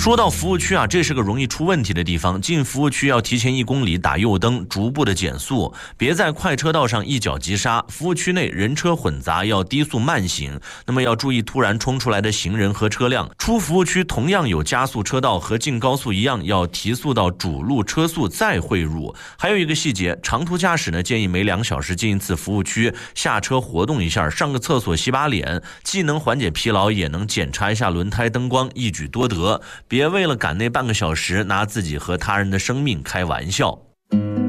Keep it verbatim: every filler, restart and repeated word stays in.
说到服务区啊，这是个容易出问题的地方。进服务区要提前一公里打右灯，逐步的减速，别在快车道上一脚急刹。服务区内人车混杂，要低速慢行。那么要注意突然冲出来的行人和车辆。出服务区同样有加速车道，和进高速一样，要提速到主路车速再汇入。还有一个细节，长途驾驶呢，建议每两小时进一次服务区，下车活动一下，上个厕所洗把脸，既能缓解疲劳，也能检查一下轮胎灯光，一举多得。别为了赶那半个小时拿自己和他人的生命开玩笑。